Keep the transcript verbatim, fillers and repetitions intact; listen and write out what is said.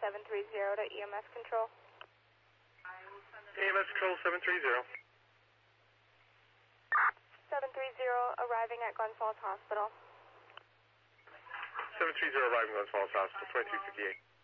seven three zero to E M S control. E M S control seven three zero. seven three zero arriving at Glens Falls Hospital. seven three zero arriving at Glens Falls Hospital, twenty-two fifty-eight.